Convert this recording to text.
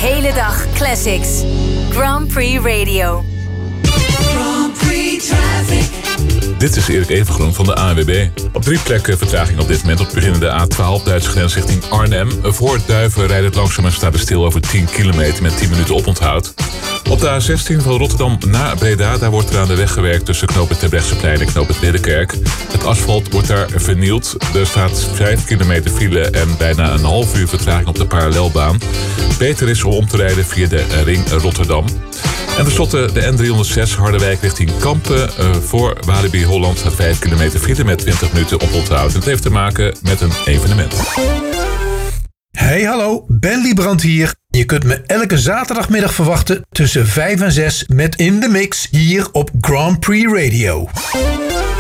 hele dag classics. Grand Prix Radio. Grand Prix Traffic. Dit is Erik Evengroen van de ANWB. Op 3 plekken vertraging op dit moment. Op beginnende A12 Duitse grens richting Arnhem. Voor Duiven rijdt het langzaam en staat er stil over 10 kilometer met 10 minuten oponthoud. Op de A16 van Rotterdam naar Breda, daar wordt er aan de weg gewerkt tussen knooppunt Terbrechtseplein en knooppunt Ridderkerk. Het asfalt wordt daar vernield. Er staat 5 kilometer file en bijna een half uur vertraging op de parallelbaan. Beter is om te rijden via de Ring Rotterdam. En tenslotte de N306 Harderwijk richting Kampen. Voor Walibi Holland staat 5 kilometer file met 20 minuten oponthoud. Het heeft te maken met een evenement. Hey hallo, Ben Liebrand hier. Je kunt me elke zaterdagmiddag verwachten tussen 5 en 6 met In The Mix hier op Grand Prix Radio.